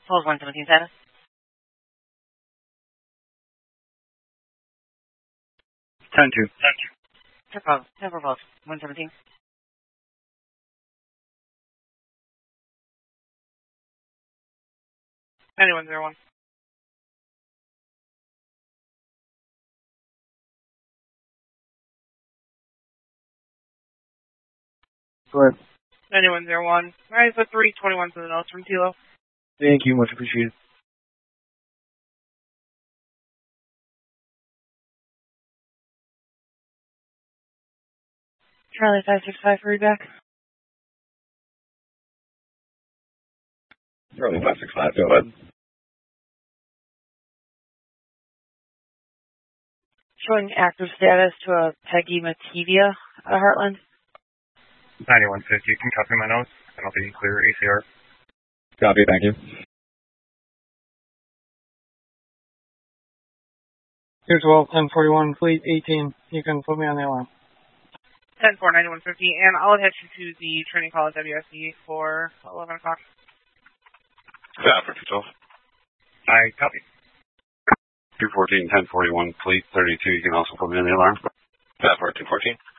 Hold 117 status. 10-2. 10 for both. 117. Anyone 01. Go ahead. Anyone 01. Rise at 321 to the nose from Tilo. Thank you, much appreciated. Charlie 565 for readback. Charlie 565, go ahead. Showing active status to a Peggy Mativia at Heartland. 9150, you can copy my notes, and I'll be clear ACR. Copy, thank you. Here's 1041, fleet 18. You can put me on the alarm. 10-4, 9150, and I'll attach you to the training call at WSE for 11 o'clock. Yeah, for 212. I copy. 214, 1041, fleet 32, you can also put me on the alarm. Yeah, for 214.